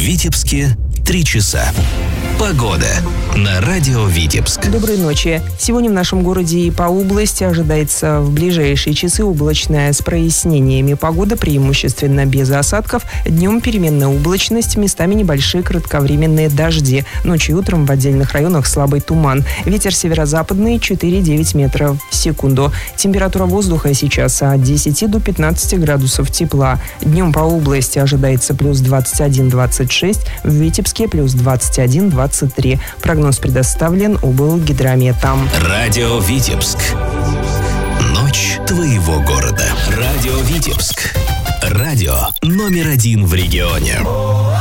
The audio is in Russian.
Витебске 3 часа. Погода на радио Витебск. Доброй ночи. Сегодня в нашем городе и по области ожидается в ближайшие часы облачная с прояснениями погода, преимущественно без осадков. Днем переменная облачность, местами небольшие кратковременные дожди. Ночью и утром в отдельных районах слабый туман. Ветер северо-западный 4-9 метров в секунду. Температура воздуха сейчас от 10 до 15 градусов тепла. Днем по области ожидается плюс 21-26, в Витебске плюс 21-23. Прогноз предоставлен облгидрометом. Радио Витебск. Ночь твоего города. Радио Витебск. Радио номер 1 в регионе.